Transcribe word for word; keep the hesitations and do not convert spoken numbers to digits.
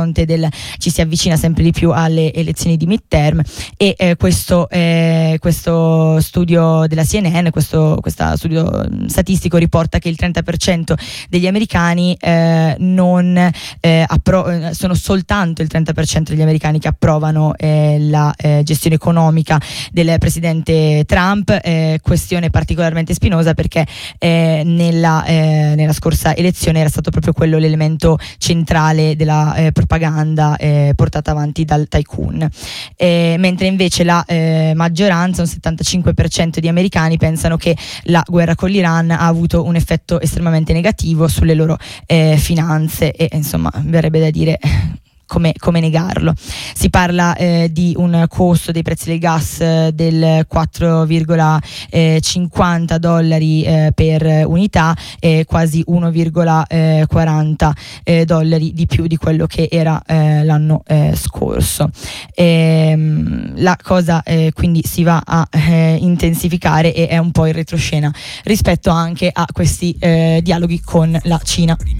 Del, ci si avvicina sempre di più alle elezioni di midterm e eh, questo, eh, questo studio della C N N, questo, questo studio statistico riporta che il trenta per cento degli americani eh, non eh, appro- sono soltanto il trenta per cento degli americani che approvano eh, la eh, gestione economica del presidente Trump, eh, questione particolarmente spinosa perché eh, nella, eh, nella scorsa elezione era stato proprio quello l'elemento centrale della eh, propaganda eh, portata avanti dal tycoon, eh, mentre invece la eh, maggioranza, un settantacinque per cento di americani, pensano che la guerra con l'Iran ha avuto un effetto estremamente negativo sulle loro eh, finanze e insomma verrebbe da dire Come, come negarlo. Si parla eh, di un costo dei prezzi del gas eh, del quattro virgola cinquanta dollari eh, per unità e quasi uno virgola quaranta eh, dollari di più di quello che era eh, l'anno eh, scorso. E, la cosa eh, quindi si va a eh, intensificare e è un po' in retroscena rispetto anche a questi eh, dialoghi con la Cina.